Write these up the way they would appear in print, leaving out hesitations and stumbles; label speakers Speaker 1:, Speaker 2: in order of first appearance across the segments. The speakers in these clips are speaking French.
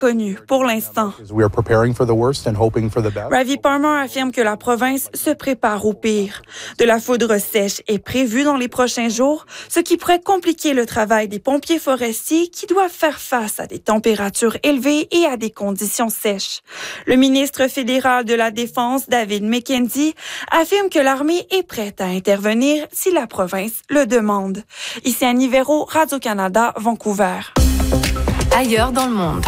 Speaker 1: connu pour l'instant. Ravi Palmer affirme que la province se prépare au pire. De la foudre sèche est prévue dans les prochains jours, ce qui pourrait compliquer le travail des pompiers forestiers qui doivent faire face à des températures élevées et à des conditions sèches. Le ministre fédéral de la Défense, David McKenzie, affirme que l'armée est prête à intervenir si la province le demande. Ici Annie Véro, Radio-Canada, Vancouver.
Speaker 2: Ailleurs dans le monde.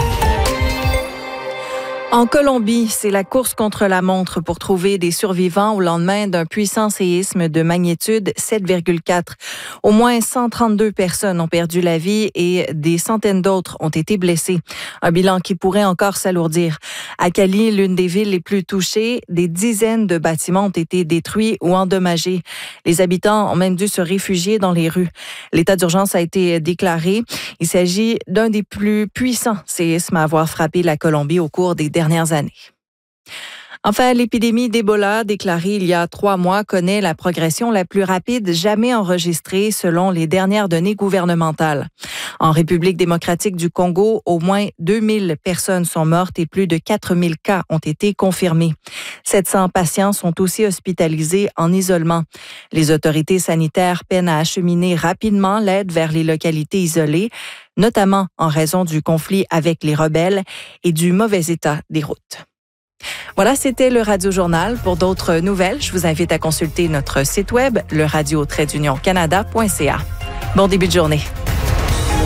Speaker 3: En Colombie, c'est la course contre la montre pour trouver des survivants au lendemain d'un puissant séisme de magnitude 7,4. Au moins 132 personnes ont perdu la vie et des centaines d'autres ont été blessées. Un bilan qui pourrait encore s'alourdir. À Cali, l'une des villes les plus touchées, des dizaines de bâtiments ont été détruits ou endommagés. Les habitants ont même dû se réfugier dans les rues. L'état d'urgence a été déclaré. Il s'agit d'un des plus puissants séismes à avoir frappé la Colombie au cours des dernières années. Enfin, l'épidémie d'Ebola, déclarée il y a 3 mois, connaît la progression la plus rapide jamais enregistrée selon les dernières données gouvernementales. En République démocratique du Congo, au moins 2000 personnes sont mortes et plus de 4000 cas ont été confirmés. 700 patients sont aussi hospitalisés en isolement. Les autorités sanitaires peinent à acheminer rapidement l'aide vers les localités isolées, notamment en raison du conflit avec les rebelles et du mauvais état des routes. Voilà, c'était le Radio-Journal. Pour d'autres nouvelles, je vous invite à consulter notre site web, le radio-canada.ca. Bon début de journée.